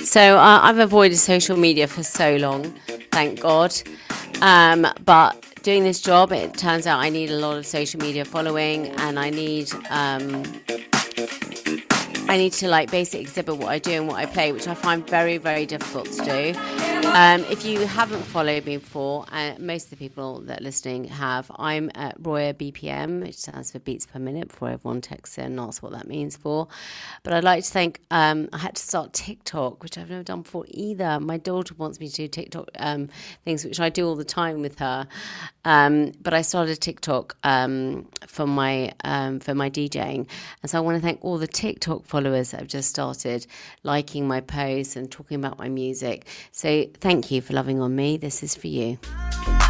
So I've avoided social media for so long, thank God. But doing this job, it turns out I need a lot of social media following, and I need to like basically exhibit what I do and what I play, which I find very, very difficult to do. If you haven't followed me before, most of the people that are listening have, I'm at Roya BPM, which stands for beats per minute, before everyone texts in and asks what that means for. But I'd like to thank, I had to start TikTok, which I've never done before either. My daughter wants me to do TikTok things, which I do all the time with her. But I started TikTok for my DJing. And so I want to thank all the TikTok followers that have just started liking my posts and talking about my music. So thank you for loving on me. This is for you.